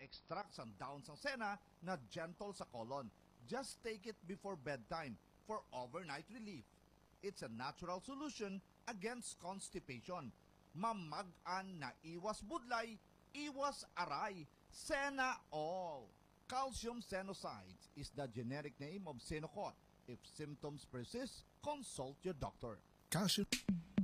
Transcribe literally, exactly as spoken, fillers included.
extract ang dahon ng sena na gentle sa colon. Just take it before bedtime for overnight relief. It's a natural solution against constipation. Mamag-an na iwas budlay, iwas aray, Sena All. Calcium Senosides is the generic name of Senocot. If symptoms persist, consult your doctor. Calcium.